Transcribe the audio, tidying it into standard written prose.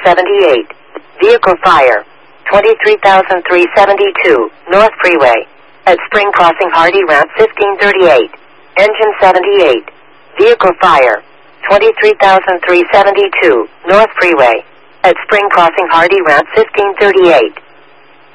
78. Vehicle fire. 23,372, North Freeway. At Spring Crossing Hardy Ramp 1538. Engine 78. Vehicle fire. 23,372, North Freeway. At Spring Crossing Hardy Ramp 1538.